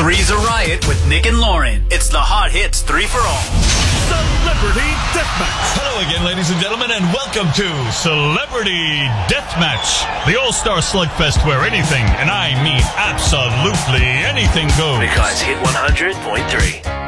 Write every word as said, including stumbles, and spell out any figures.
Three's a Riot with Nick and Lauren. It's the Hot Hits three for all. Celebrity Deathmatch. Hello again, ladies and gentlemen, and welcome to Celebrity Deathmatch, the all-star slugfest where anything, and I mean absolutely anything goes. Because Hit one hundred point three.